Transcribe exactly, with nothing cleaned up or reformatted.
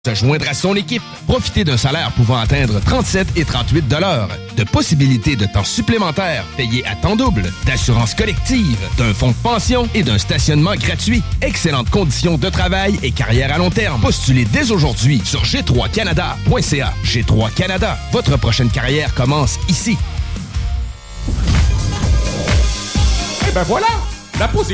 Se joindre à son équipe. Profitez d'un salaire pouvant atteindre trente-sept et trente-huit dollars, de possibilités de temps supplémentaires payés à temps double, d'assurance collective, d'un fonds de pension et d'un stationnement gratuit. Excellentes conditions de travail et carrière à long terme. Postulez dès aujourd'hui sur g trois canada point c a. G trois Canada, votre prochaine carrière commence ici. Eh ben voilà, la pause est